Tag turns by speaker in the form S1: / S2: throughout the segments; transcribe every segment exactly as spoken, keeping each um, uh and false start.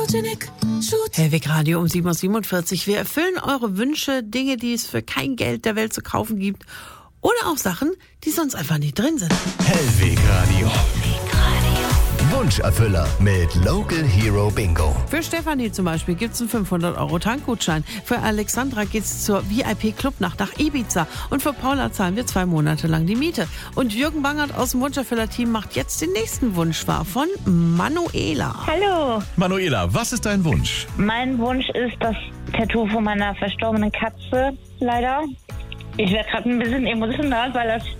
S1: Hellwig Radio um sieben Uhr siebenundvierzig. Wir erfüllen eure Wünsche, Dinge, die es für kein Geld der Welt zu kaufen gibt. Oder auch Sachen, die sonst einfach nicht drin sind.
S2: Hellwig Radio. Wunscherfüller mit Local Hero Bingo.
S1: Für Stefanie zum Beispiel gibt es einen fünfhundert Euro Tankgutschein. Für Alexandra geht's zur V I P-Clubnacht nach Ibiza. Und für Paula zahlen wir zwei Monate lang die Miete. Und Jürgen Bangert aus dem Wunscherfüller-Team macht jetzt den nächsten Wunsch wahr von Manuela.
S3: Hallo.
S4: Manuela, was ist dein Wunsch?
S3: Mein Wunsch ist das Tattoo von meiner verstorbenen Katze, leider. Ich werde gerade ein bisschen emotional, weil das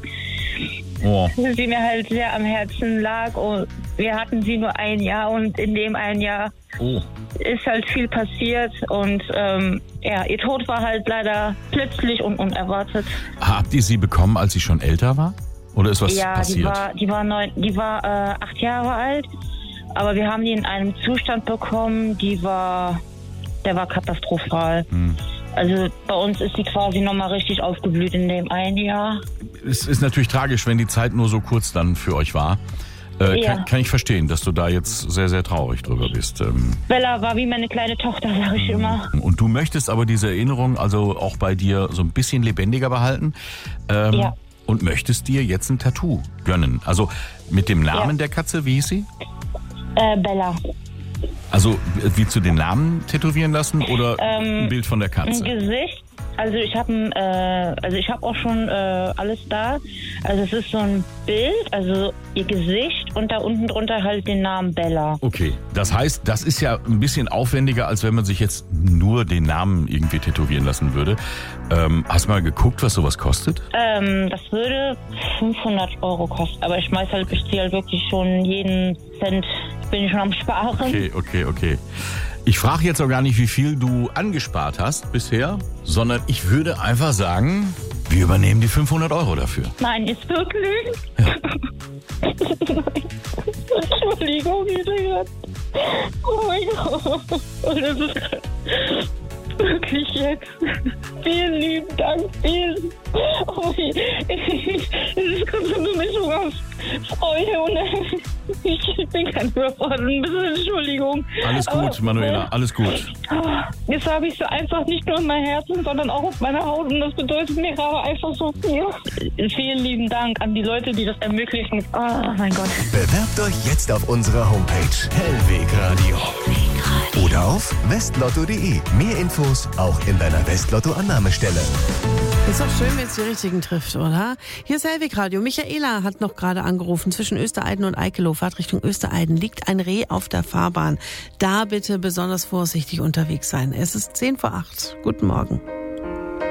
S4: Oh.
S3: sie mir halt sehr am Herzen lag. Und wir hatten sie nur ein Jahr und in dem einen Jahr
S4: Oh.
S3: ist halt viel passiert. Und ähm, ja, ihr Tod war halt leider plötzlich und unerwartet.
S4: Habt ihr sie bekommen, als sie schon älter war? Oder ist was
S3: ja,
S4: passiert?
S3: die war, die war, neun, die war äh, acht Jahre alt. Aber wir haben die in einem Zustand bekommen, die war, der war katastrophal.
S4: Hm.
S3: Also bei uns ist sie quasi nochmal richtig aufgeblüht in dem einen Jahr.
S4: Es ist natürlich tragisch, wenn die Zeit nur so kurz dann für euch war. Äh,
S3: Ja.
S4: kann, kann ich verstehen, dass du da jetzt sehr, sehr traurig drüber bist. Ähm,
S3: Bella war wie meine kleine Tochter, sage ich immer.
S4: und du möchtest aber diese Erinnerung also auch bei dir so ein bisschen lebendiger behalten. Ähm,
S3: Ja.
S4: Und möchtest dir jetzt ein Tattoo gönnen. Also mit dem Namen
S3: Ja.
S4: der Katze, wie hieß sie?
S3: Äh, Bella.
S4: Also wie zu den Namen tätowieren lassen oder
S3: Ähm,
S4: ein Bild von der
S3: Ein
S4: Katze?
S3: Gesicht. Also ich habe äh, also ich habe auch schon äh, alles da. Also es ist so ein Bild, also ihr Gesicht und da unten drunter halt den Namen Bella.
S4: Okay, das heißt, das ist ja ein bisschen aufwendiger, als wenn man sich jetzt nur den Namen irgendwie tätowieren lassen würde. Ähm, hast du mal geguckt, was sowas kostet?
S3: Ähm, das würde fünfhundert Euro kosten. Aber ich schmeiß halt, ich ziehe halt wirklich schon jeden Cent, bin ich schon am Sparen.
S4: Okay, okay, okay. Ich frage jetzt auch gar nicht, wie viel du angespart hast bisher, sondern ich würde einfach sagen, wir übernehmen die fünfhundert Euro dafür.
S3: Nein, ist wirklich?
S4: Ja.
S3: Entschuldigung, bitte. Oh mein Gott. Und das ist wirklich jetzt. Vielen lieben Dank. Vielen. Oh, ich, es ist gerade so eine Mischung aus Freude und ich bin ganz überfordert. Ein bisschen Entschuldigung.
S4: Alles gut,
S3: Aber,
S4: Manuela, alles gut.
S3: Jetzt habe ich so einfach nicht nur in meinem Herzen, sondern auch auf meiner Haut und das bedeutet mir gerade einfach so viel. Vielen lieben Dank an die Leute, die das ermöglichen. Oh mein Gott.
S2: Bewerbt euch jetzt auf unserer Homepage Hellwig Radio. Oder auf westlotto punkt de. Mehr Infos auch in deiner Westlotto-Annahmestelle.
S1: Ist doch schön, wenn es die richtigen trifft, oder? Hier ist Hellwig Radio. Michaela hat noch gerade angerufen. Zwischen Östereiden und Eikelow, Fahrt Richtung Östereiden, liegt ein Reh auf der Fahrbahn. Da bitte besonders vorsichtig unterwegs sein. Es ist zehn vor acht. Guten Morgen.